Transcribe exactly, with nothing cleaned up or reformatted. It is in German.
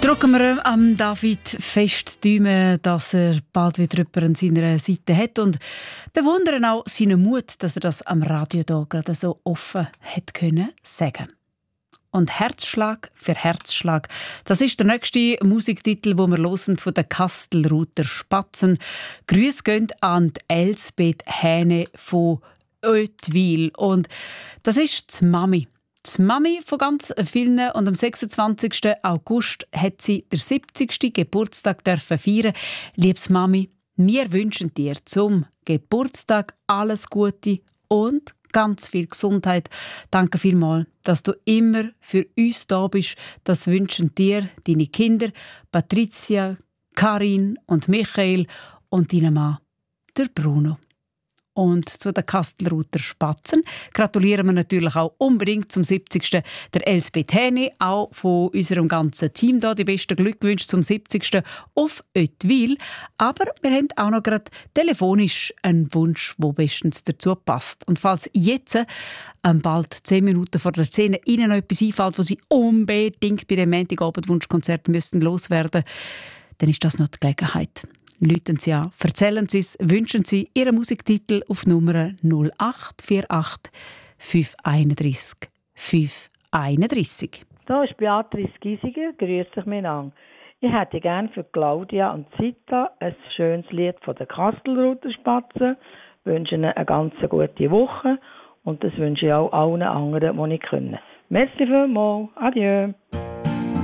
Drücken wir am David fest die Daumen, dass er bald wieder jemanden an seiner Seite hat und bewundern auch seinen Mut, dass er das am Radio hier gerade so offen hat können sagen. Und Herzschlag für Herzschlag, das ist der nächste Musiktitel, den wir hören von den Kastelruther Spatzen. Grüß gehen an die Elsbeth Hähne von Oetwil. Und das ist die Mami. Die Mami von ganz vielen und am sechsundzwanzigsten August hat sie den siebzigsten Geburtstag dürfen feiern. Liebes Mami, wir wünschen dir zum Geburtstag alles Gute und ganz viel Gesundheit. Danke vielmals, dass du immer für uns da bist. Das wünschen dir deine Kinder Patricia, Karin und Michael und dein Mann, der Bruno. Und zu den Kastelruther Spatzen gratulieren wir natürlich auch unbedingt zum siebzigsten der Elsbeth Hähne, auch von unserem ganzen Team da. Die besten Glückwünsche zum siebzigsten auf Oetwil. Aber wir haben auch noch gerade telefonisch einen Wunsch, der bestens dazu passt. Und falls jetzt ähm, bald zehn Minuten vor der Szene Ihnen noch etwas einfällt, was Sie unbedingt bei dem Montagabend-Wunschkonzert müssten loswerden, dann ist das noch die Gelegenheit. Läuten Sie an, erzählen Sie es, wünschen Sie Ihren Musiktitel auf Nummer null acht vier acht fünf eins eins fünf eins eins. Da ist Beatrice Giesiger, grüß dich miteinander. Ich hätte gerne für Claudia und Zita ein schönes Lied von den Kastelruther Spatzen, wünsche Ihnen eine ganz gute Woche und das wünsche ich auch allen anderen, die ich können. Merci vielmals, adieu.